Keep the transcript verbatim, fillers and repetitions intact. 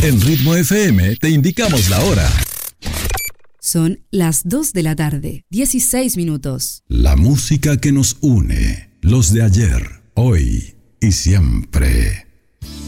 En Ritmo F M te indicamos la hora. Son las dos de la tarde, dieciséis minutos. La música que nos une, los de ayer, hoy y siempre.